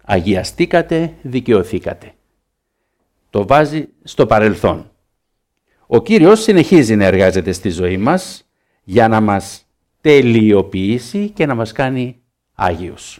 Αγιαστήκατε, δικαιωθήκατε. Το βάζει στο παρελθόν. Ο Κύριος συνεχίζει να εργάζεται στη ζωή μας για να μας τελειοποιήσει και να μας κάνει Άγιους.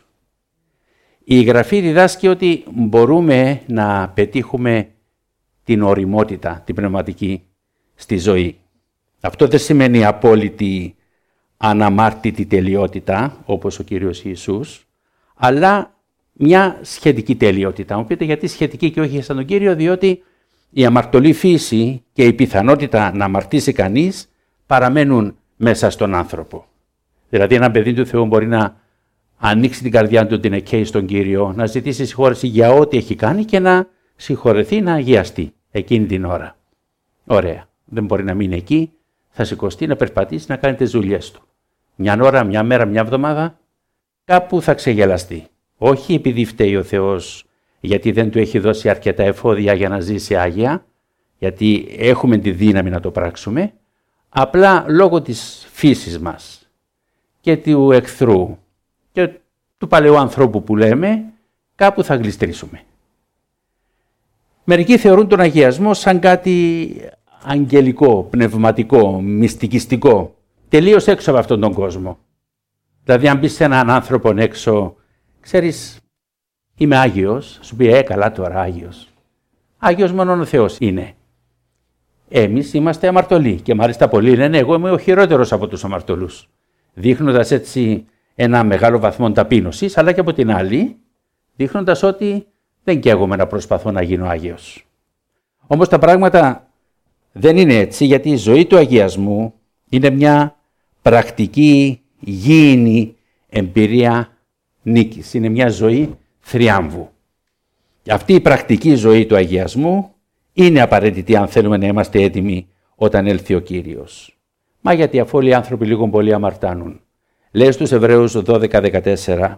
Η Γραφή διδάσκει ότι μπορούμε να πετύχουμε την ωριμότητα, την πνευματική στη ζωή. Αυτό δεν σημαίνει απόλυτη αναμάρτητη τελειότητα, όπως ο Κύριος Ιησούς, αλλά μια σχετική τελειότητα. Μου πείτε γιατί σχετική και όχι σαν τον Κύριο, διότι η αμαρτωλή φύση και η πιθανότητα να αμαρτήσει κανείς παραμένουν μέσα στον άνθρωπο. Δηλαδή ένα παιδί του Θεού μπορεί να ανοίξει την καρδιά του, την εκχέει στον Κύριο, να ζητήσει συγχώρεση για ό,τι έχει κάνει και να συγχωρεθεί, να αγιαστεί εκείνη την ώρα. Ωραία. Δεν μπορεί να μείνει εκεί, θα σηκωστεί, να περπατήσει, να κάνει τις δουλειές του. Μια ώρα, μια μέρα, μια εβδομάδα, κάπου θα ξεγελαστεί. Όχι επειδή φταίει ο Θεός, γιατί δεν του έχει δώσει αρκετά εφόδια για να ζήσει άγια, γιατί έχουμε τη δύναμη να το πράξουμε, απλά λόγω της φύσης μας και του εχθρού και του παλαιού ανθρώπου που λέμε, κάπου θα γλιστρήσουμε. Μερικοί θεωρούν τον αγιασμό σαν κάτι αγγελικό, πνευματικό, μυστικιστικό, τελείως έξω από αυτόν τον κόσμο. Δηλαδή αν μπεις σε έναν άνθρωπο έξω, ξέρεις, είμαι Άγιος, σου πει καλά τώρα Άγιος. Άγιος μόνο ο Θεός είναι. Εμείς είμαστε αμαρτωλοί και μάλιστα πολλοί λένε εγώ είμαι ο χειρότερος από τους αμαρτωλούς. Δείχνοντας έτσι ένα μεγάλο βαθμό ταπείνωσης, αλλά και από την άλλη δείχνοντας ότι δεν καίγομαι να προσπαθώ να γίνω Άγιος. Όμως τα πράγματα δεν είναι έτσι, γιατί η ζωή του αγιασμού είναι μια πρακτική, γήινη εμπειρία νίκης. Είναι μια ζωή θριάμβου. Αυτή η πρακτική ζωή του αγιασμού είναι απαραίτητη αν θέλουμε να είμαστε έτοιμοι όταν έλθει ο Κύριος. Μα γιατί αφού όλοι οι άνθρωποι λίγο πολύ αμαρτάνουν. Λέει στους Εβραίους 12-14,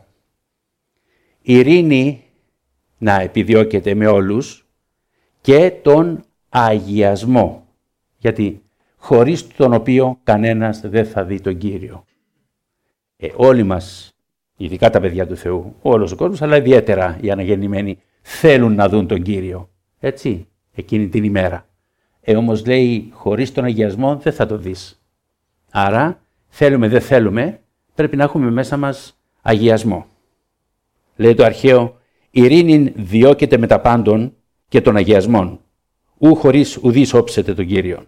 η ειρήνη να επιδιώκεται με όλους και τον αγιασμό. Γιατί χωρίς τον οποίο κανένας δεν θα δει τον Κύριο. Όλοι μας, ειδικά τα παιδιά του Θεού, όλος ο κόσμος, αλλά ιδιαίτερα οι αναγεννημένοι, θέλουν να δουν τον Κύριο. Έτσι, εκείνη την ημέρα. Όμως λέει, χωρίς τον αγιασμό δεν θα το δεις. Άρα, θέλουμε δεν θέλουμε, πρέπει να έχουμε μέσα μας αγιασμό. Λέει το αρχαίο, ειρήνην διώκεται με τα πάντων και των αγιασμών, ου χωρίς ουδείς όψετε τον Κύριον.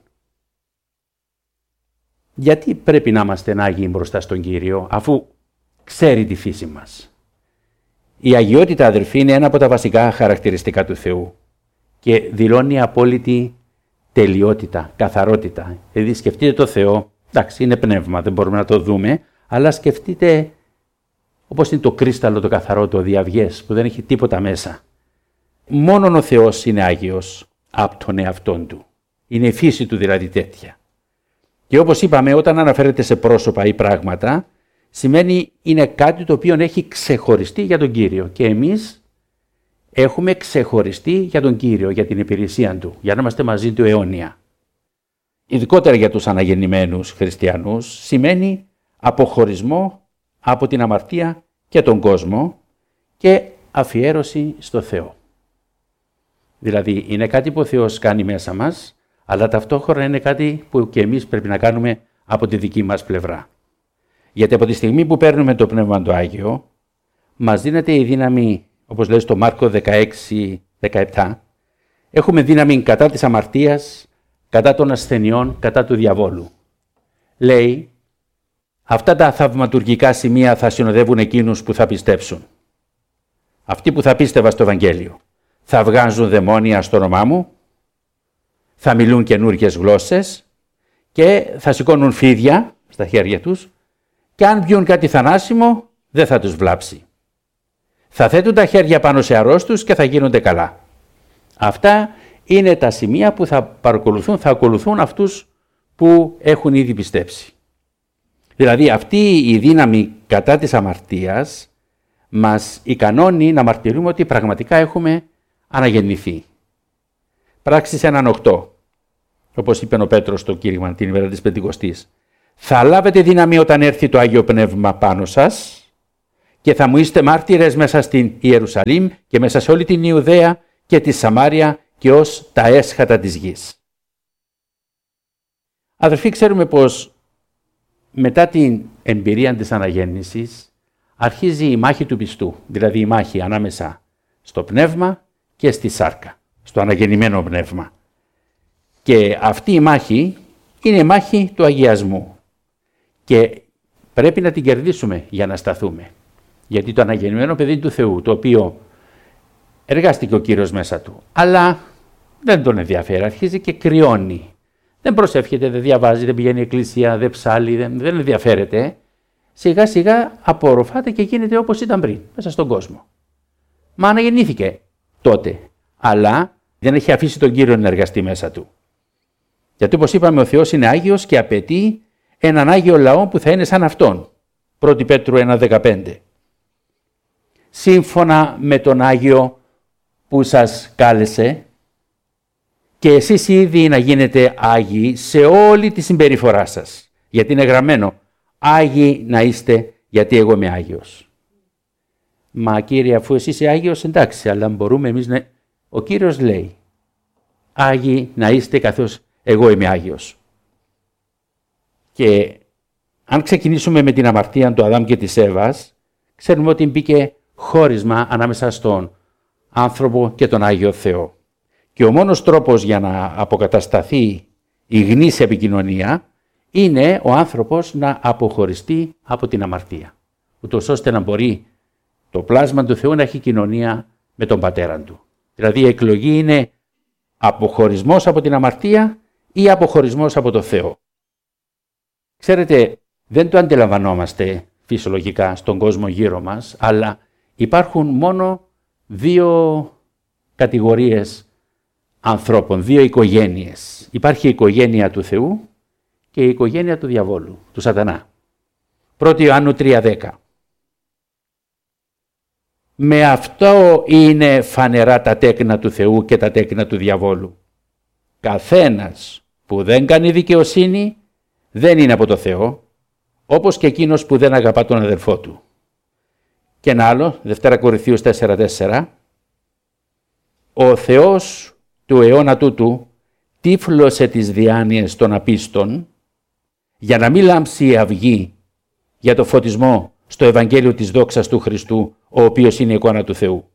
Γιατί πρέπει να είμαστε άγιοι μπροστά στον Κύριο, αφού ξέρει τη φύση μας. Η αγιότητα, αδελφοί, είναι ένα από τα βασικά χαρακτηριστικά του Θεού και δηλώνει απόλυτη τελειότητα, καθαρότητα. Δηλαδή σκεφτείτε το Θεό, εντάξει είναι πνεύμα, δεν μπορούμε να το δούμε, αλλά σκεφτείτε όπως είναι το κρίσταλο, το καθαρό, το διαυγές, που δεν έχει τίποτα μέσα. Μόνον ο Θεός είναι Άγιος από τον εαυτόν του. Είναι η φύση του δηλαδή τέτοια. Και όπως είπαμε, όταν αναφέρεται σε πρόσωπα ή πράγματα, σημαίνει είναι κάτι το οποίο έχει ξεχωριστεί για τον Κύριο. Και εμείς έχουμε ξεχωριστεί για τον Κύριο, για την υπηρεσία Του, για να είμαστε μαζί Του αιώνια. Ειδικότερα για τους αναγεννημένους χριστιανούς, σημαίνει αποχωρισμό από την αμαρτία και τον κόσμο και αφιέρωση στο Θεό. Δηλαδή είναι κάτι που ο Θεός κάνει μέσα μας, αλλά ταυτόχρονα είναι κάτι που και εμείς πρέπει να κάνουμε από τη δική μας πλευρά. Γιατί από τη στιγμή που παίρνουμε το Πνεύμα το Άγιο, μας δίνεται η δύναμη, όπως λέει στο Μάρκο 16-17, έχουμε δύναμη κατά της αμαρτίας, κατά των ασθενειών, κατά του διαβόλου. Λέει, αυτά τα θαυματουργικά σημεία θα συνοδεύουν εκείνους που θα πιστέψουν. Αυτοί που θα πίστευαν στο Ευαγγέλιο. Θα βγάζουν δαιμόνια στο όνομά μου, θα μιλούν καινούργιες γλώσσες και θα σηκώνουν φίδια στα χέρια τους και αν πιούν κάτι θανάσιμο δεν θα τους βλάψει. Θα θέτουν τα χέρια πάνω σε αρρώστους και θα γίνονται καλά. Αυτά είναι τα σημεία που θα ακολουθούν αυτούς που έχουν ήδη πιστέψει. Δηλαδή αυτή η δύναμη κατά της αμαρτίας μας ικανώνει να μαρτυρούμε ότι πραγματικά έχουμε αναγεννηθεί. Πράξεις 1:8, όπως είπε ο Πέτρος στο κήρυγμα την ημέρα της Πεντηκοστής. Θα λάβετε δύναμη όταν έρθει το Άγιο Πνεύμα πάνω σας και θα μου είστε μάρτυρες μέσα στην Ιερουσαλήμ και μέσα σε όλη την Ιουδαία και τη Σαμάρια και ως τα έσχατα της γης. Αδελφοί, ξέρουμε πως μετά την εμπειρία της αναγέννησης αρχίζει η μάχη του πιστού, δηλαδή η μάχη ανάμεσα στο πνεύμα και στη σάρκα, στο αναγεννημένο πνεύμα. Και αυτή η μάχη είναι η μάχη του αγιασμού και πρέπει να την κερδίσουμε για να σταθούμε. Γιατί το αναγεννημένο παιδί του Θεού, το οποίο εργάστηκε ο Κύριος μέσα του, αλλά δεν τον ενδιαφέρει, αρχίζει και κρυώνει. Δεν προσεύχεται, δεν διαβάζει, δεν πηγαίνει εκκλησία, δεν ψάλλει, δεν ενδιαφέρεται. Σιγά σιγά απορροφάται και γίνεται όπως ήταν πριν, μέσα στον κόσμο. Μα αναγεννήθηκε τότε, αλλά δεν έχει αφήσει τον Κύριο να εργαστεί μέσα του. Γιατί όπως είπαμε, ο Θεός είναι Άγιος και απαιτεί έναν Άγιο λαό που θα είναι σαν Αυτόν. 1 Πέτρου 1,15. Σύμφωνα με τον Άγιο που σας κάλεσε, και εσείς ήδη να γίνετε Άγιοι σε όλη τη συμπεριφορά σας. Γιατί είναι γραμμένο, Άγιοι να είστε γιατί εγώ είμαι Άγιος. Μα Κύριε, αφού εσύ είσαι Άγιος, εντάξει, αλλά μπορούμε εμείς να... Ο Κύριος λέει, Άγιοι να είστε καθώς εγώ είμαι Άγιος. Και αν ξεκινήσουμε με την αμαρτία του Αδάμ και της Εύας, ξέρουμε ότι μπήκε χώρισμα ανάμεσα στον άνθρωπο και τον Άγιο Θεό. Και ο μόνος τρόπος για να αποκατασταθεί η γνήσια επικοινωνία είναι ο άνθρωπος να αποχωριστεί από την αμαρτία. Ούτως ώστε να μπορεί το πλάσμα του Θεού να έχει κοινωνία με τον Πατέρα του. Δηλαδή η εκλογή είναι αποχωρισμός από την αμαρτία ή αποχωρισμός από το Θεό. Ξέρετε, δεν το αντιλαμβανόμαστε φυσιολογικά στον κόσμο γύρω μας, αλλά υπάρχουν μόνο δύο κατηγορίες ανθρώπων, δύο οικογένειες. Υπάρχει η οικογένεια του Θεού και η οικογένεια του διαβόλου, του σατανά. 1 Ιωάννου 3:10. Με αυτό είναι φανερά τα τέκνα του Θεού και τα τέκνα του διαβόλου. Καθένας που δεν κάνει δικαιοσύνη δεν είναι από το Θεό, όπως και εκείνος που δεν αγαπά τον αδελφό του. Και ένα άλλο, 2 Κορινθίους 4:4. Ο Θεός του αιώνα τούτου τύφλωσε τις διάνοιες των απίστων για να μην λάμψει η αυγή για το φωτισμό στο Ευαγγέλιο της δόξας του Χριστού, ο οποίος είναι η εικόνα του Θεού.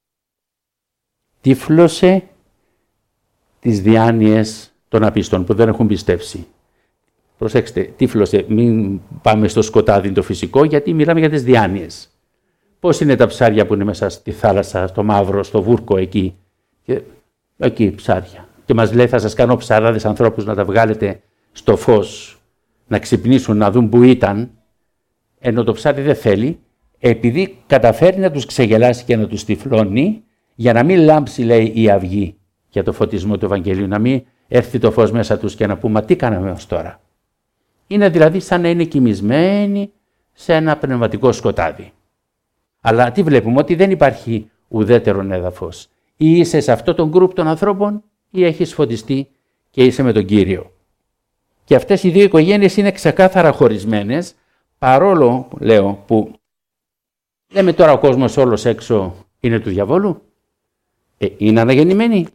Τύφλωσε τις διάνοιες των απίστων που δεν έχουν πιστέψει. Προσέξτε, τύφλωσε, μην πάμε στο σκοτάδι το φυσικό, γιατί μιλάμε για τις διάνοιες. Πώς είναι τα ψάρια που είναι μέσα στη θάλασσα, στο μαύρο, στο βούρκο εκεί. Και εκεί ψάρια. Και μας λέει, θα σας κάνω ψαράδες ανθρώπους να τα βγάλετε στο φως, να ξυπνήσουν, να δουν που ήταν, ενώ το ψάρι δεν θέλει, επειδή καταφέρει να τους ξεγελάσει και να τους τυφλώνει, για να μην λάμψει, λέει, η αυγή για το φωτισμό του Ευαγγελίου, να μην έρθει το φως μέσα τους και να πούμε, μα τι κάναμε ως τώρα. Είναι δηλαδή σαν να είναι κοιμισμένοι σε ένα πνευματικό σκοτάδι. Αλλά τι βλέπουμε, ότι δεν υπάρχει ουδέτερον έδαφος. Ή είσαι σε αυτό τον γκρουπ των ανθρώπων ή έχεις φωτιστεί και είσαι με τον Κύριο. Και αυτές οι δύο οικογένειες είναι ξεκάθαρα χωρισμένες, παρόλο, λέω, που λέμε τώρα ο κόσμος όλος έξω είναι του διαβόλου. Είναι αναγεννημένοι.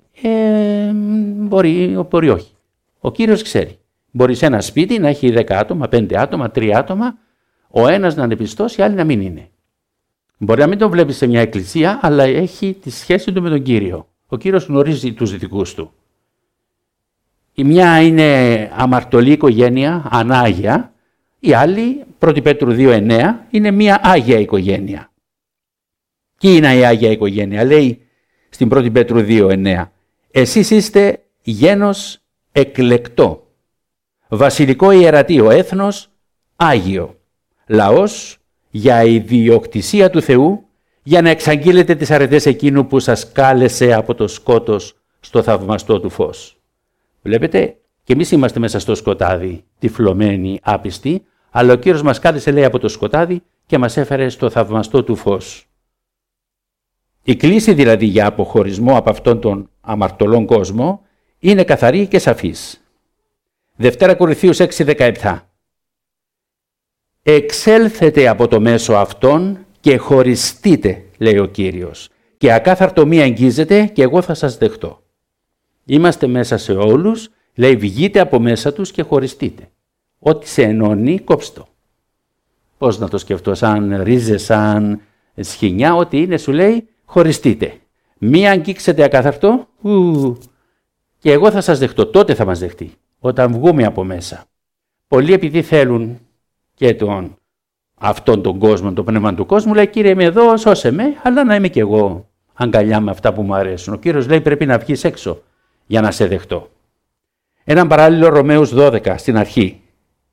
Μπορεί όχι. Ο Κύριος ξέρει. Μπορεί σε ένα σπίτι να έχει 10 άτομα, 5 άτομα, 3 άτομα, ο ένας να είναι πιστός, οι άλλοι να μην είναι. Μπορεί να μην τον βλέπει σε μια εκκλησία, αλλά έχει τη σχέση του με τον Κύριο. Ο Κύριος γνωρίζει τους δικούς του. Η μια είναι αμαρτωλή οικογένεια, ανάγια, η άλλη, 1 Πέτρου 2:9, είναι μια άγια οικογένεια. Ποιοι είναι η άγια οικογένεια? Λέει στην 1 Πέτρου 2:9, εσείς είστε γένος εκλεκτό, βασιλικό ιερατείο, έθνος άγιο, λαός για ιδιοκτησία του Θεού, για να εξαγγείλετε τις αρετές εκείνου που σας κάλεσε από το σκότος στο θαυμαστό του φως. Βλέπετε, και εμείς είμαστε μέσα στο σκοτάδι, τυφλωμένοι, άπιστοι, αλλά ο Κύριος μας κάλεσε, λέει, από το σκοτάδι και μας έφερε στο θαυμαστό του φως. Η κλίση δηλαδή για αποχωρισμό από αυτόν τον αμαρτωλόν κόσμο είναι καθαρή και σαφής. 2 Κορινθίους 6:17. Εξέλθετε από το μέσο αυτών και χωριστείτε, λέει ο Κύριος, και ακάθαρτο μη αγγίζετε και εγώ θα σας δεχτώ. Είμαστε μέσα σε όλους, λέει βγείτε από μέσα τους και χωριστείτε. Ό,τι σε ενώνει κόψτε το. Πώς να το σκεφτώ, σαν ρίζες, σαν σχοινιά, ό,τι είναι σου λέει χωριστείτε. Μη αγγίξετε ακάθαρτο και εγώ θα σας δεχτώ. Τότε θα μας δεχτεί, όταν βγούμε από μέσα. Πολλοί επειδή θέλουν και αυτόν τον κόσμο, το πνεύμα του κόσμου, λέει Κύριε είμαι εδώ, σώσε με, αλλά να είμαι κι εγώ αγκαλιά με αυτά που μου αρέσουν. Ο Κύριος λέει πρέπει να βγεις έξω για να σε δεχτώ. Έναν παράλληλο Ρωμαίους 12 στην αρχή.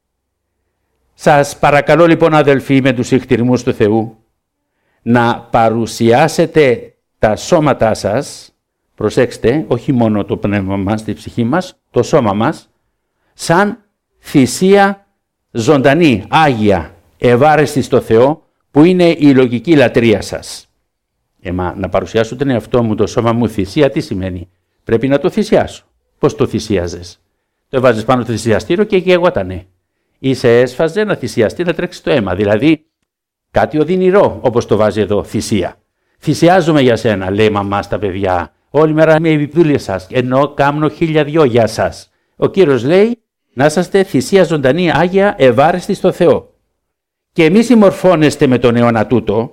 Σας παρακαλώ λοιπόν αδελφοί με τους ηχτηρμούς του Θεού να παρουσιάσετε τα σώματά σας, προσέξτε, όχι μόνο το πνεύμα μας, τη ψυχή μας, το σώμα μας, σαν θυσία ζωντανή, άγια, ευάρεστη στο Θεό, που είναι η λογική λατρεία σας. Να παρουσιάσω τον εαυτό μου, το σώμα μου θυσία, τι σημαίνει? Πρέπει να το θυσιάσω. Πώς το θυσίαζες? Το έβαζες πάνω στο θυσιαστήριο και γεγότανε. Ή σε έσφαζε να θυσιαστεί να τρέξει το αίμα. Δηλαδή κάτι οδυνηρό, όπως το βάζει εδώ, θυσία. Θυσιάζομαι για σένα, λέει μαμά στα παιδιά. Όλη μέρα είμαι η βιβλία σας, ενώ κάμνω 1002 για σας. Ο Κύριος λέει να είσαστε θυσία ζωντανή, άγια, ευάρεστη στο Θεό. Και μη συμμορφώνεστε με τον αιώνα τούτο,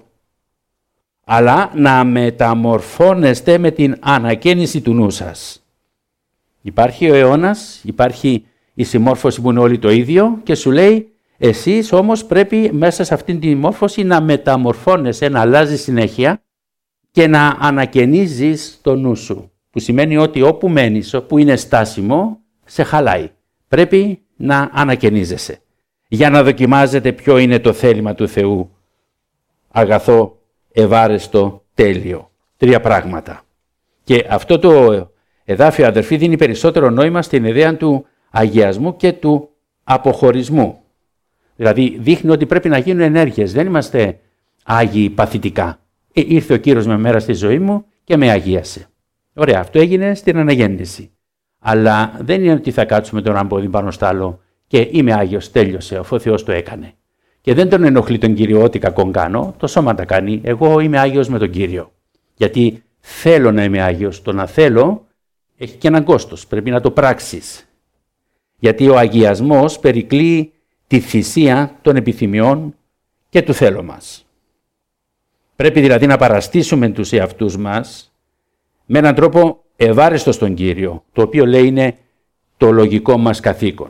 αλλά να μεταμορφώνεστε με την ανακαίνιση του νου σας. Υπάρχει ο αιώνας, υπάρχει η συμμόρφωση που είναι όλοι το ίδιο και σου λέει εσείς όμως πρέπει μέσα σε αυτήν τη μόρφωση να μεταμορφώνεσαι, να αλλάζεις συνέχεια και να ανακαινίζεις το νου σου. Που σημαίνει ότι όπου μένεις, όπου είναι στάσιμο, σε χαλάει. Πρέπει να ανακαινίζεσαι. Για να δοκιμάζετε ποιο είναι το θέλημα του Θεού. Αγαθό, ευάρεστο, τέλειο. 3 πράγματα. Και αυτό το εδάφιο, αδερφοί, δίνει περισσότερο νόημα στην ιδέα του αγιασμού και του αποχωρισμού. Δηλαδή δείχνει ότι πρέπει να γίνουν ενέργειες. Δεν είμαστε άγιοι παθητικά. Ήρθε ο Κύριος με μέρα στη ζωή μου και με αγίασε. Ωραία, αυτό έγινε στην αναγέννηση. Αλλά δεν είναι ότι θα κάτσουμε τον άμποδι πάνω στο άλλο και είμαι άγιος, τέλειωσε, αφού ο Θεός το έκανε. Και δεν τον ενοχλεί τον Κύριο ό,τι κακόν κάνω, το σώμα τα κάνει. Εγώ είμαι άγιος με τον Κύριο. Γιατί θέλω να είμαι άγιος. Το να θέλω έχει και έναν κόστος. Πρέπει να το πράξεις. Γιατί ο αγιασμός περικλεί τη θυσία των επιθυμιών και του θέλω μας. Πρέπει δηλαδή να παραστήσουμε τους εαυτούς μας με έναν τρόπο ευάρεστο στον Κύριο, το οποίο λέει είναι το λογικό μας καθήκον.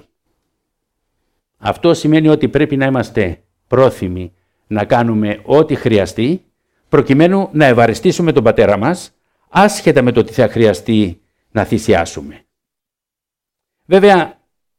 Αυτό σημαίνει ότι πρέπει να είμαστε πρόθυμοι να κάνουμε ό,τι χρειαστεί, προκειμένου να ευαρεστήσουμε τον Πατέρα μας, άσχετα με το τι θα χρειαστεί να θυσιάσουμε. Βέβαια,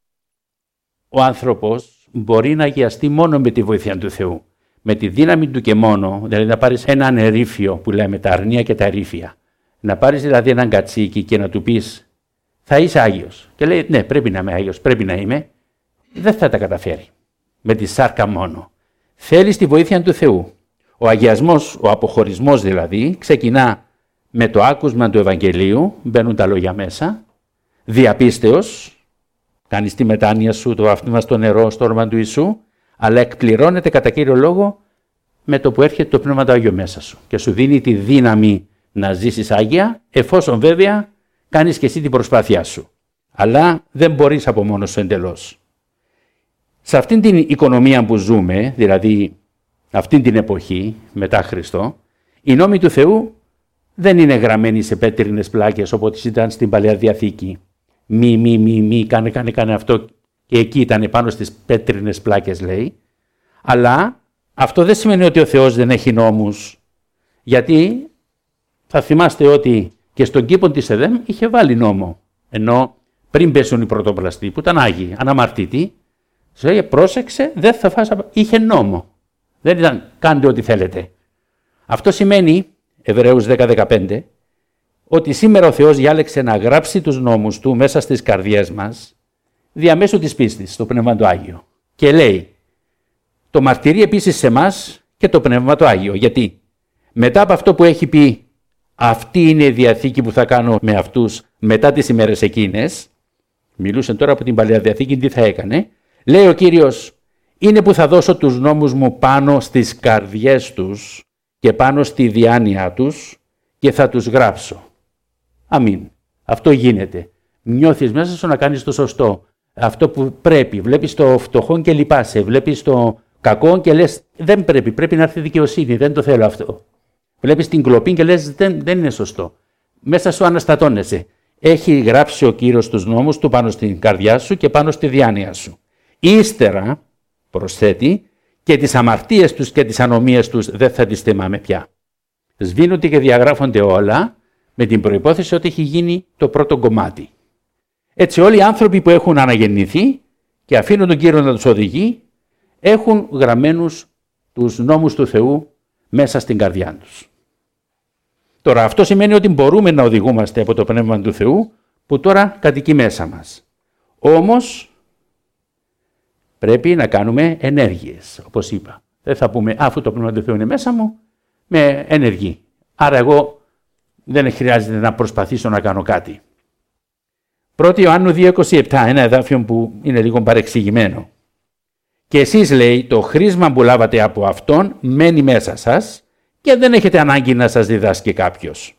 ο άνθρωπος μπορεί να αγιαστεί μόνο με τη βοήθεια του Θεού. Με τη δύναμη του και μόνο, δηλαδή να πάρεις έναν ερήφιο που λέμε τα αρνία και τα ερήφια, να πάρεις δηλαδή έναν κατσίκι και να του πεις θα είσαι Άγιος. Και λέει ναι, πρέπει να είμαι Άγιος, πρέπει να είμαι. Δεν θα τα καταφέρει. Με τη σάρκα μόνο. Θέλει τη βοήθεια του Θεού. Ο αγιασμός, ο αποχωρισμός δηλαδή, ξεκινά με το άκουσμα του Ευαγγελίου, μπαίνουν τα λόγια μέσα, διαπίστεως, κάνεις τη μετάνοια σου, το βαφτίσμα στο νερό, στο όνομα του Ιησού, αλλά εκπληρώνεται κατά κύριο λόγο με το που έρχεται το Πνεύμα του Άγιο μέσα σου και σου δίνει τη δύναμη να ζήσεις Άγια, εφόσον βέβαια κάνεις και εσύ την προσπάθειά σου. Αλλά δεν μπορείς από μόνος σου εντελώς. Σε αυτήν την οικονομία που ζούμε, δηλαδή αυτήν την εποχή μετά Χριστό, οι νόμοι του Θεού δεν είναι γραμμένοι σε πέτρινες πλάκες όπως ήταν στην Παλαιά Διαθήκη. Μη, κάνε αυτό και εκεί ήταν πάνω στις πέτρινες πλάκες λέει. Αλλά αυτό δεν σημαίνει ότι ο Θεός δεν έχει νόμους. Γιατί θα θυμάστε ότι και στον κήπο της Εδέμ είχε βάλει νόμο. Ενώ πριν πέσουν οι πρωτοπλαστοί που ήταν Άγιοι, αναμαρτήτοι, σου λέει πρόσεξε, δεν θα φας, είχε νόμο. Δεν ήταν κάντε ό,τι θέλετε. Αυτό σημαίνει, Εβραίους 10-15, ότι σήμερα ο Θεός διάλεξε να γράψει τους νόμους Του μέσα στις καρδιές μας, διαμέσου της πίστης, στο Πνεύμα του Άγιο. Και λέει, το μαρτυρεί επίσης σε εμάς και το Πνεύμα του Άγιο. Γιατί μετά από αυτό που έχει πει, αυτή είναι η Διαθήκη που θα κάνω με αυτούς μετά τις ημέρες εκείνες, μιλούσε τώρα από την Παλαιά Διαθήκη, τι θα έκανε, λέει ο Κύριος, είναι που θα δώσω τους νόμους μου πάνω στις καρδιές τους και πάνω στη διάνοια τους και θα τους γράψω. Αμήν. Αυτό γίνεται. Νιώθεις μέσα σου να κάνεις το σωστό. Αυτό που πρέπει. Βλέπεις το φτωχό και λυπάσαι. Βλέπεις το κακό και λες δεν πρέπει. Πρέπει να έρθει δικαιοσύνη. Δεν το θέλω αυτό. Βλέπεις την κλοπή και λες δεν είναι σωστό. Μέσα σου αναστατώνεσαι. Έχει γράψει ο Κύριος τους νόμους του πάνω στην καρδιά σου και πάνω στη διάνοια σου. Ύστερα, προσθέτει, και τις αμαρτίες τους και τις ανομίες τους δεν θα τις θυμάμαι πια. Σβήνονται και διαγράφονται όλα με την προϋπόθεση ότι έχει γίνει το πρώτο κομμάτι. Έτσι όλοι οι άνθρωποι που έχουν αναγεννηθεί και αφήνουν τον Κύριο να τους οδηγεί έχουν γραμμένους τους νόμους του Θεού μέσα στην καρδιά τους. Τώρα αυτό σημαίνει ότι μπορούμε να οδηγούμαστε από το Πνεύμα του Θεού που τώρα κατοικεί μέσα μας. Όμως πρέπει να κάνουμε ενέργειες, όπως είπα. Δεν θα πούμε αφού το Πνεύμα του Θεού είναι μέσα μου, με ενεργή. Άρα εγώ δεν χρειάζεται να προσπαθήσω να κάνω κάτι. 1 Ιωάννου 2,27, ένα εδάφιο που είναι λίγο παρεξηγημένο. Και εσείς, λέει, το χρήσμα που λάβατε από Αυτόν μένει μέσα σας και δεν έχετε ανάγκη να σας διδάσκει κάποιος.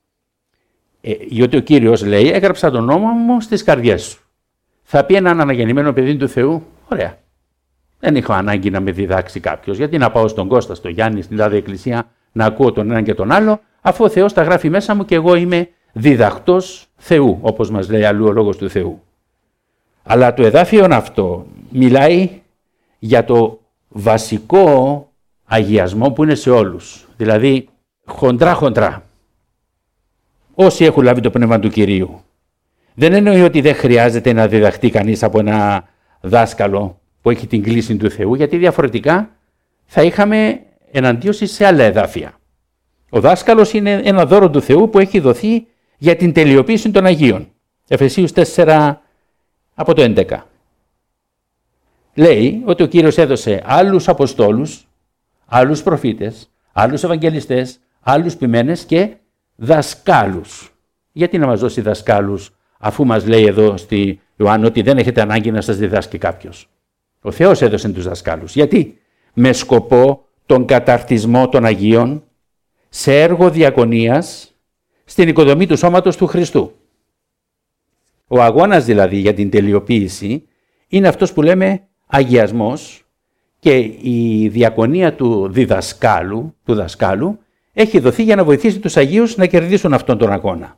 Γιατί ο Κύριος λέει, έγραψα τον νόμο μου στις καρδιές σου. Θα πει έναν αναγεννημένο παιδί του Θεού, ωραία. Δεν έχω ανάγκη να με διδάξει κάποιος. Γιατί να πάω στον Κώστα, στο Γιάννη, στην τάδε εκκλησία, να ακούω τον έναν και τον άλλο, αφού ο Θεός τα γράφει μέσα μου και εγώ είμαι διδακτός Θεού, όπως μας λέει αλλού ο Λόγος του Θεού. Αλλά το εδάφιο αυτό μιλάει για το βασικό αγιασμό που είναι σε όλους. Δηλαδή, χοντρά. Όσοι έχουν λάβει το Πνεύμα του Κυρίου. Δεν εννοεί ότι δεν χρειάζεται να διδαχτεί κανείς από ένα δάσκαλο που έχει την κλίση του Θεού, γιατί διαφορετικά θα είχαμε εναντίωση σε άλλα εδάφια. Ο δάσκαλος είναι ένα δώρο του Θεού που έχει δοθεί για την τελειοποίηση των Αγίων. Εφεσίους 4 από το 11. Λέει ότι ο Κύριος έδωσε άλλους Αποστόλους, άλλους προφήτες, άλλους Ευαγγελιστές, άλλους ποιμένες και δασκάλους. Γιατί να μας δώσει δασκάλους αφού μας λέει εδώ στη Ιωάννη ότι δεν έχετε ανάγκη να σας διδάσκει κάποιος. Ο Θεός έδωσε τους δασκάλους. Γιατί? Με σκοπό τον καταρτισμό των Αγίων σε έργο διακονίας στην οικοδομή του σώματος του Χριστού. Ο αγώνας δηλαδή για την τελειοποίηση είναι αυτός που λέμε αγιασμός και η διακονία του δασκάλου έχει δοθεί για να βοηθήσει τους Αγίους να κερδίσουν αυτόν τον αγώνα.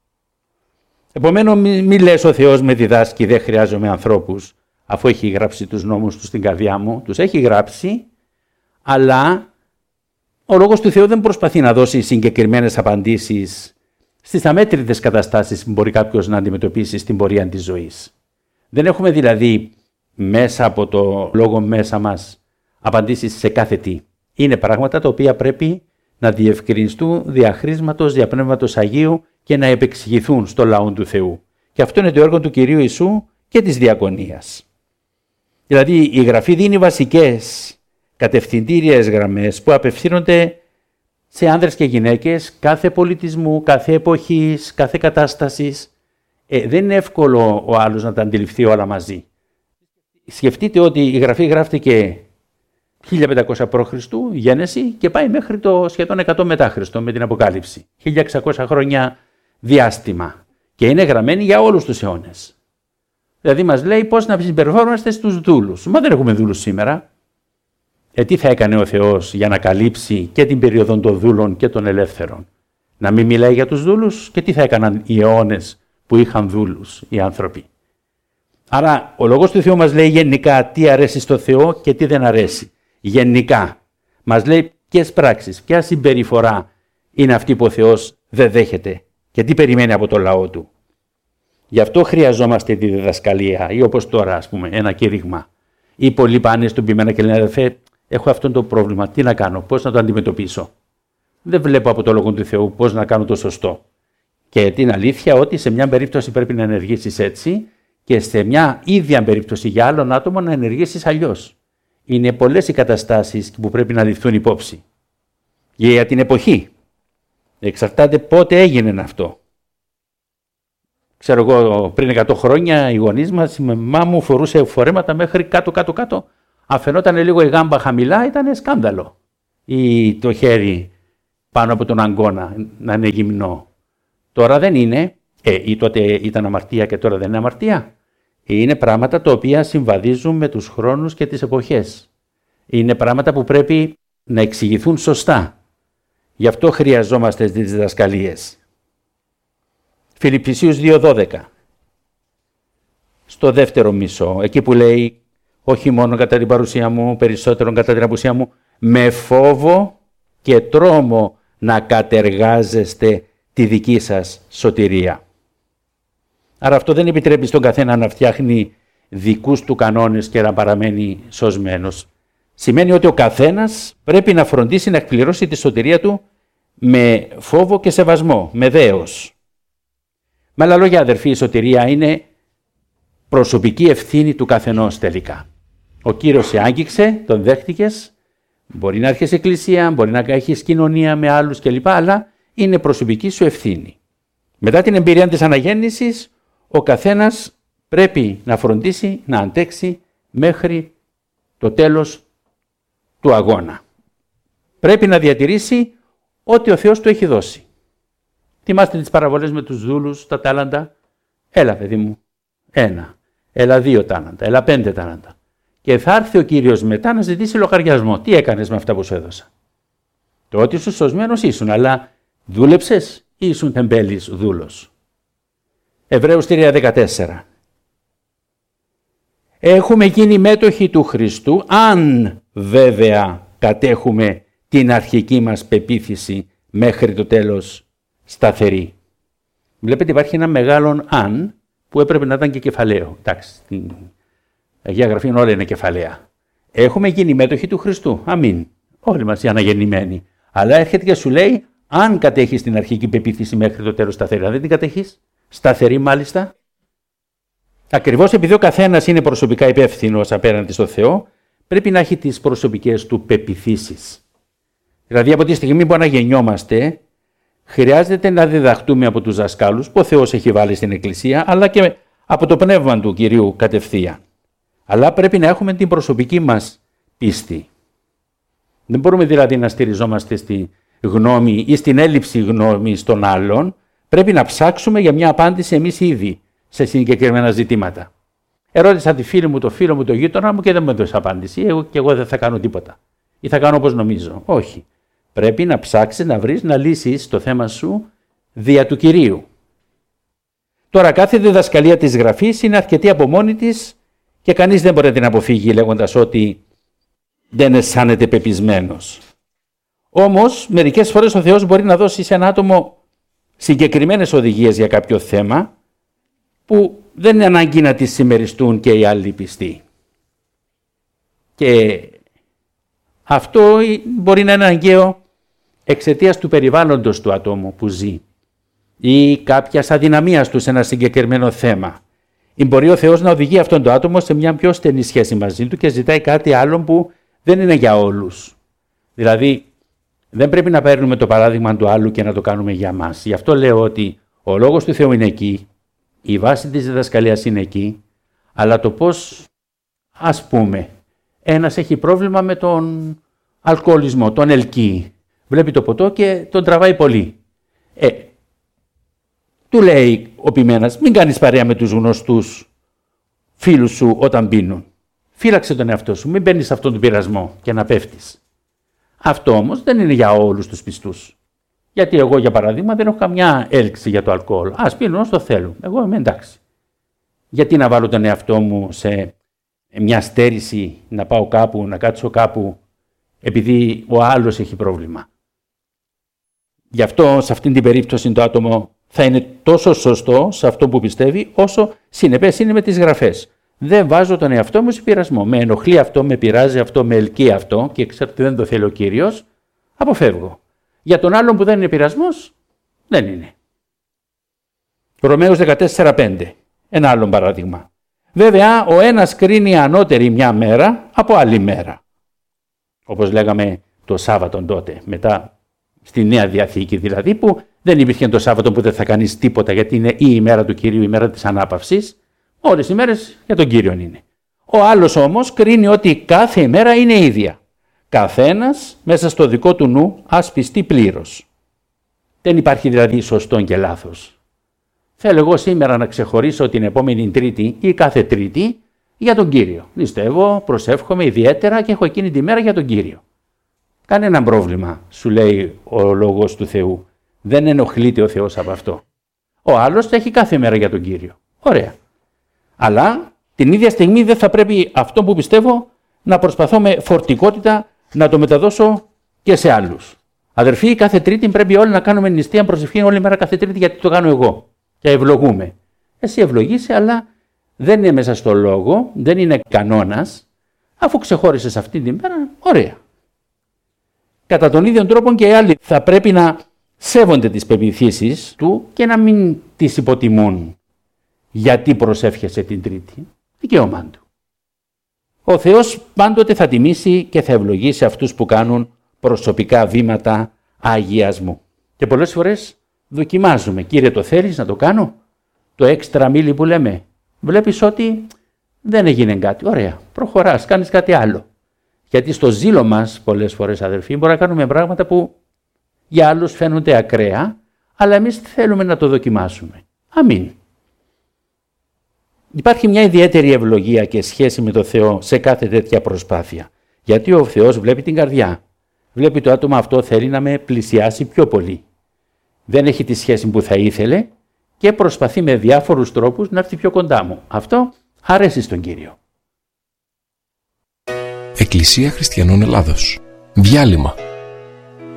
Επομένως μη λες ο Θεός με διδάσκει, δεν χρειάζομαι ανθρώπους αφού έχει γράψει τους νόμους του στην καρδιά μου. Τους έχει γράψει, αλλά ο Λόγος του Θεού δεν προσπαθεί να δώσει συγκεκριμένες απαντήσεις στις αμέτρητες καταστάσεις που μπορεί κάποιος να αντιμετωπίσει στην πορεία της ζωής. Δεν έχουμε δηλαδή μέσα από το Λόγο μέσα μας απαντήσεις σε κάθε τι. Είναι πράγματα τα οποία πρέπει να διευκρινιστούν διαχρήσματος, διαπνεύματος Αγίου και να επεξηγηθούν στο λαό του Θεού. Και αυτό είναι το έργο του Κυρίου Ιησού και της διακονίας. Δηλαδή η Γραφή δίνει βασικές κατευθυντήριες γραμμές που απευθύνονται σε άνδρες και γυναίκες κάθε πολιτισμού, κάθε εποχής, κάθε κατάστασης. Δεν είναι εύκολο ο άλλος να τα αντιληφθεί όλα μαζί. Σκεφτείτε ότι η Γραφή γράφτηκε 1500 π.Χ. Γένεση και πάει μέχρι το σχεδόν 100 μετά Χριστό με την Αποκάλυψη. 1600 χρόνια διάστημα. Και είναι γραμμένη για όλους τους αιώνες. Δηλαδή μας λέει πώς να συμπεριφέρομαστε στους δούλους. Μα δεν έχουμε δούλους σήμερα. Τι θα έκανε ο Θεός για να καλύψει και την περίοδο των δούλων και των ελεύθερων? Να μην μιλάει για τους δούλους? Και τι θα έκαναν οι αιώνες που είχαν δούλους οι άνθρωποι? Άρα ο Λόγος του Θεού μας λέει γενικά τι αρέσει στο Θεό και τι δεν αρέσει. Γενικά μας λέει ποιες πράξεις, ποια συμπεριφορά είναι αυτή που ο Θεός δεν δέχεται και τι περιμένει από το λαό του. Γι' αυτό χρειαζόμαστε τη διδασκαλία ή όπως τώρα ας πούμε ένα κήρυγμα. Ή πολλοί πάνε στον ποιημένα και λένε αδερφέ, έχω αυτό το πρόβλημα, τι να κάνω, πώς να το αντιμετωπίσω? Δεν βλέπω από το Λόγο του Θεού πώς να κάνω το σωστό. Και την αλήθεια ότι σε μια περίπτωση πρέπει να ενεργήσεις έτσι και σε μια ίδια περίπτωση για άλλον άτομο να ενεργήσεις αλλιώς. Είναι πολλές οι καταστάσεις που πρέπει να ληφθούν υπόψη. Για την εποχή. Εξαρτάται πότε έγινε αυτό. Ξέρω εγώ, πριν 100 χρόνια οι γονείς μας, η μαμά μου φορούσε φορέματα μέχρι κάτω. Αν φαινόταν λίγο η γάμπα χαμηλά, ήταν σκάνδαλο. Ή το χέρι πάνω από τον αγκώνα να είναι γυμνό. Τώρα δεν είναι, ή τότε ήταν αμαρτία και τώρα δεν είναι αμαρτία. Είναι πράγματα τα οποία συμβαδίζουν με τους χρόνους και τις εποχές. Είναι πράγματα που πρέπει να εξηγηθούν σωστά. Γι' αυτό χρειαζόμαστε τις διδασκαλίες. Φιλιππισίους 2:12. Στο δεύτερο μισό, εκεί που λέει όχι μόνο κατά την παρουσία μου, περισσότερο κατά την απουσία μου, με φόβο και τρόμο να κατεργάζεστε τη δική σας σωτηρία. Άρα αυτό δεν επιτρέπει στον καθένα να φτιάχνει δικούς του κανόνες και να παραμένει σωσμένος. Σημαίνει ότι ο καθένας πρέπει να φροντίσει να εκπληρώσει τη σωτηρία του με φόβο και σεβασμό, με δέος. Με άλλα λόγια, αδερφοί, η σωτηρία είναι προσωπική ευθύνη του καθενός τελικά. Ο Κύριος σε άγγιξε, τον δέχτηκες, μπορεί να έρχεσαι εκκλησία, μπορεί να έχεις κοινωνία με άλλους κλπ. Αλλά είναι προσωπική σου ευθύνη. Μετά την εμπειρία της αναγέννησης, ο καθένας πρέπει να φροντίσει να αντέξει μέχρι το τέλος του αγώνα. Πρέπει να διατηρήσει ό,τι ο Θεός του έχει δώσει. Θυμάστε τις παραβολές με τους δούλους, τα τάλαντα. Έλα παιδί μου, 1, έλα 2 τάλαντα, έλα 5 τάλαντα. Και θα έρθει ο Κύριος μετά να ζητήσει λογαριασμό. Τι έκανες με αυτά που σου έδωσα? Το ότι σου σωσμένος ήσουν, αλλά δούλεψες ή ήσουν τεμπέλης δούλος? Εβραίους 3:14. Έχουμε γίνει μέτοχοι του Χριστού, αν βέβαια κατέχουμε την αρχική μας πεποίθηση μέχρι το τέλος σταθερή. Βλέπετε, υπάρχει ένα μεγάλο αν που έπρεπε να ήταν και κεφαλαίο. Εντάξει, στην Αγία Γραφή όλα είναι κεφαλαία. Έχουμε γίνει μέτοχοι του Χριστού. Αμήν. Όλοι μας οι αναγεννημένοι. Αλλά έρχεται και σου λέει, αν κατέχεις την αρχική πεποίθηση μέχρι το τέλος σταθερή. Αν δεν την κατέχεις, σταθερή μάλιστα. Ακριβώς επειδή ο καθένας είναι προσωπικά υπεύθυνος απέναντι στο Θεό, πρέπει να έχει τις προσωπικές του πεποιθήσεις. Δηλαδή, από τη στιγμή που αναγεννιόμαστε, χρειάζεται να διδαχτούμε από τους δασκάλους που ο Θεός έχει βάλει στην Εκκλησία, αλλά και από το πνεύμα του Κυρίου κατευθείαν. Αλλά πρέπει να έχουμε την προσωπική μας πίστη. Δεν μπορούμε δηλαδή να στηριζόμαστε στη γνώμη ή στην έλλειψη γνώμης των άλλων. Πρέπει να ψάξουμε για μια απάντηση εμείς ήδη σε συγκεκριμένα ζητήματα. Ερώτησα τη φίλη μου, το φίλο μου, το γείτονα μου και δεν μου έδωσε απάντηση. Εγώ δεν θα κάνω τίποτα. Ή θα κάνω όπως νομίζω. Όχι. Πρέπει να ψάξεις, να βρεις, να λύσεις το θέμα σου δια του Κυρίου. Τώρα, κάθε διδασκαλία της Γραφής είναι αρκετή από μόνη της και κανείς δεν μπορεί να την αποφύγει λέγοντας ότι δεν αισθάνεται πεπισμένος. Όμως, μερικές φορές ο Θεός μπορεί να δώσει σε ένα άτομο συγκεκριμένες οδηγίες για κάποιο θέμα που δεν είναι ανάγκη να τις συμμεριστούν και οι άλλοι πιστοί. Και αυτό μπορεί να είναι αναγκαίο εξαιτίας του περιβάλλοντος του ατόμου που ζει ή κάποιας αδυναμίας του σε ένα συγκεκριμένο θέμα. Ή μπορεί ο Θεός να οδηγεί αυτόν το άτομο σε μια πιο στενή σχέση μαζί του και ζητάει κάτι άλλο που δεν είναι για όλους. Δηλαδή, δεν πρέπει να παίρνουμε το παράδειγμα του άλλου και να το κάνουμε για μας. Γι' αυτό λέω ότι ο Λόγος του Θεού είναι εκεί, η βάση της διδασκαλίας είναι εκεί, αλλά το πώς, ας πούμε, ένας έχει πρόβλημα με τον αλκοολισμό, τον ελκύει. Βλέπει το ποτό και τον τραβάει πολύ. Του λέει ο ποιμένας, μην κάνεις παρέα με τους γνωστούς φίλους σου όταν πίνουν. Φύλαξε τον εαυτό σου, μην μπαίνεις σε αυτόν τον πειρασμό και να πέφτεις. Αυτό όμως δεν είναι για όλους τους πιστούς. Γιατί εγώ, για παράδειγμα, δεν έχω καμιά έλξη για το αλκοόλ. Ας πίνω όσο θέλω. Εγώ είμαι εντάξει. Γιατί να βάλω τον εαυτό μου σε μια στέρηση, να πάω κάπου, να κάτσω κάπου, επειδή ο άλλος έχει πρόβλημα. Γι' αυτό, σε αυτήν την περίπτωση, το άτομο θα είναι τόσο σωστό σε αυτό που πιστεύει, όσο συνεπές είναι με τις Γραφές. Δεν βάζω τον εαυτό μου σε πειρασμό. Με ενοχλεί αυτό, με πειράζει αυτό, με ελκύει αυτό και ξέρω ότι δεν το θέλει ο Κύριος, αποφεύγω. Για τον άλλον που δεν είναι πειρασμός, δεν είναι. Ρωμαίους 14:5. Ένα άλλο παράδειγμα. Βέβαια, ο ένας κρίνει ανώτερη μια μέρα από άλλη μέρα. Όπως λέγαμε το Σάββατον τότε, μετά στη Νέα Διαθήκη δηλαδή, που δεν υπήρχε το Σάββατο που δεν θα κάνεις τίποτα, γιατί είναι η ημέρα του Κυρίου, η ημέρα της ανάπαυσης. Όλες οι μέρες για τον Κύριον είναι. Ο άλλος όμως κρίνει ότι κάθε ημέρα είναι ίδια. Καθένας μέσα στο δικό του νου ας πιστεί πλήρως. Δεν υπάρχει δηλαδή σωστό και λάθος. Θέλω εγώ σήμερα να ξεχωρίσω την επόμενη Τρίτη ή κάθε Τρίτη για τον Κύριο. Νηστεύω, προσεύχομαι ιδιαίτερα και έχω εκείνη τη μέρα για τον Κύριο. Κανένα πρόβλημα, σου λέει ο Λόγος του Θεού. Δεν ενοχλείται ο Θεός από αυτό. Ο άλλος έχει κάθε μέρα για τον Κύριο. Ωραία. Αλλά την ίδια στιγμή δεν θα πρέπει αυτό που πιστεύω να προσπαθώ με φορτικότητα να το μεταδώσω και σε άλλους. Αδερφοί, κάθε Τρίτη πρέπει όλοι να κάνουμε νηστεία προσευχή όλη μέρα κάθε Τρίτη, γιατί το κάνω εγώ. Και ευλογούμε. Εσύ ευλογείσαι, αλλά δεν είναι μέσα στο λόγο, δεν είναι κανόνας. Αφού ξεχώρισες αυτή την μέρα, ωραία. Κατά τον ίδιο τρόπο και οι άλλοι θα πρέπει να σέβονται τις πεποιθήσεις του και να μην τις υποτιμούν. Γιατί προσεύχεσαι την Τρίτη, δικαίωμά του. Ο Θεός πάντοτε θα τιμήσει και θα ευλογήσει αυτούς που κάνουν προσωπικά βήματα αγιασμού. Και πολλές φορές δοκιμάζουμε. Κύριε, το θέλεις να το κάνω? Το έξτρα μίλι που λέμε. Βλέπεις ότι δεν έγινε κάτι. Ωραία, προχωράς, κάνεις κάτι άλλο. Γιατί στο ζήλο μας πολλές φορές, αδερφοί, μπορεί να κάνουμε πράγματα που για άλλους φαίνονται ακραία, αλλά εμείς θέλουμε να το δοκιμάσουμε. Αμήν. Υπάρχει μια ιδιαίτερη ευλογία και σχέση με το Θεό σε κάθε τέτοια προσπάθεια. Γιατί ο Θεός βλέπει την καρδιά. Βλέπει το άτομο αυτό θέλει να με πλησιάσει πιο πολύ. Δεν έχει τη σχέση που θα ήθελε και προσπαθεί με διάφορους τρόπους να έρθει πιο κοντά μου. Αυτό αρέσει στον Κύριο. Εκκλησία Χριστιανών Ελλάδος. Διάλειμμα.